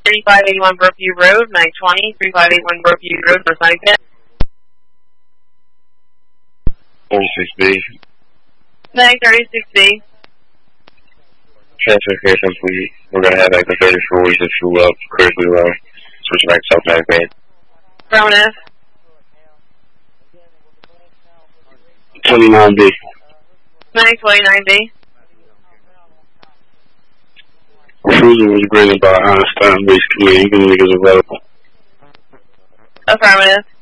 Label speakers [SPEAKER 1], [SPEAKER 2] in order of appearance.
[SPEAKER 1] 3581 Brookview Road, Mag 20, 3581 Brookview Road, Versailles Pit.
[SPEAKER 2] 36B.
[SPEAKER 1] Mag 36B.
[SPEAKER 2] Transfer here complete. We're going to have like the 34 weeks of fuel up, critically low. Switching back to South Mag main.
[SPEAKER 1] Affirmative.
[SPEAKER 2] 29B.
[SPEAKER 1] Mag 29B.
[SPEAKER 2] Cruiser was graded by Einstein Base Command. You can niggas available.
[SPEAKER 1] Affirmative.